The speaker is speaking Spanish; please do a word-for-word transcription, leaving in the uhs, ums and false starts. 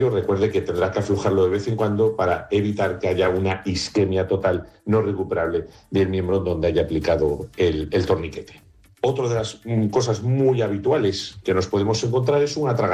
recuerde que tendrá que aflojarlo de vez en cuando para evitar que haya una isquemia total no recuperable del miembro donde haya aplicado el, el torniquete. Otra de las mm, cosas muy habituales que nos podemos encontrar es un atragantamiento